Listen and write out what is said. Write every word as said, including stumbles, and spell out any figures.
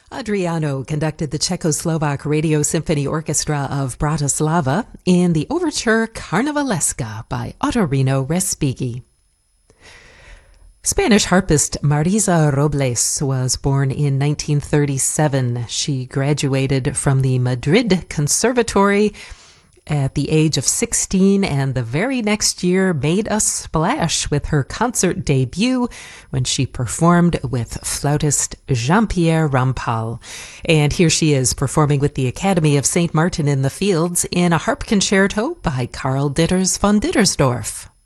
Adriano conducted the Czechoslovak Radio Symphony Orchestra of Bratislava in the overture Carnavaleska by Ottorino Respighi. Spanish harpist Marisa Robles was born in nineteen thirty-seven. She graduated from the Madrid Conservatory at the age of sixteen, and the very next year made a splash with her concert debut when she performed with flautist Jean-Pierre Rampal. And here she is performing with the Academy of Saint Martin in the Fields in a harp concerto by Karl Ditters von Dittersdorf.